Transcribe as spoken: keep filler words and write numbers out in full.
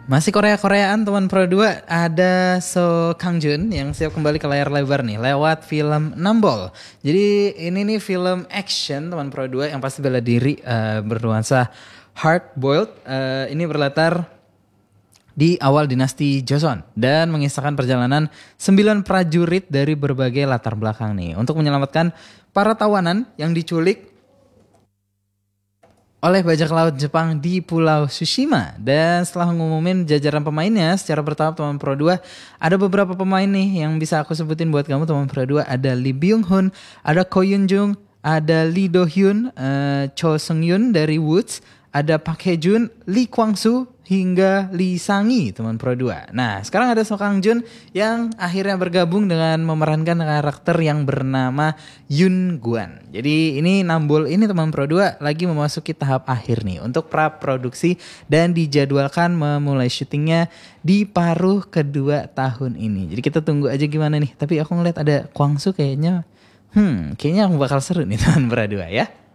Masih Korea-Koreaan teman Pro dua, ada So Kang Jun yang siap kembali ke layar lebar nih lewat film Nambol. Jadi ini nih film action teman Pro dua yang pasti bela diri uh, bernuansa hard boiled. Uh, ini berlatar di awal dinasti Joseon dan mengisahkan perjalanan sembilan prajurit dari berbagai latar belakang nih untuk menyelamatkan para tawanan yang diculik oleh bajak laut Jepang di Pulau Tsushima. Dan setelah ngumumin jajaran pemainnya secara bertahap teman Pro dua, ada beberapa pemain nih yang bisa aku sebutin buat kamu teman Pro dua. Ada Lee Byung Hun, ada Ko Yoon Jung, ada Lee Do Hyun, uh, Cho Seung Yoon dari Woods, ada Park Hae Jun, Lee Kwang Soo, hingga Lee Sang-gi teman Pro dua. Nah sekarang ada So Kang Jun yang akhirnya bergabung dengan memerankan karakter yang bernama Yoon Gwan. Jadi ini Nambol ini teman Pro dua lagi memasuki tahap akhir nih untuk pra-produksi dan dijadwalkan memulai syutingnya di paruh kedua tahun ini. Jadi kita tunggu aja gimana nih. Tapi aku ngeliat ada Kwang Soo kayaknya, hmm kayaknya bakal seru nih teman Pro dua ya.